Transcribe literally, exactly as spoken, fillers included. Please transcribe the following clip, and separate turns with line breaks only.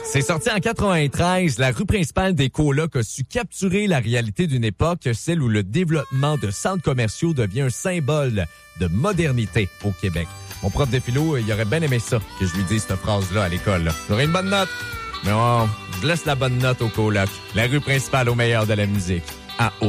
C'est sorti en quatre-vingt-treize. La rue principale des colocs a su capturer la réalité d'une époque, celle où le développement de centres commerciaux devient un symbole de modernité au Québec. Mon prof de philo, il aurait bien aimé ça, que je lui dise cette phrase-là à l'école. Là. J'aurais une bonne note. Mais on, je laisse la bonne note au coloc. La rue principale au meilleur de la musique. À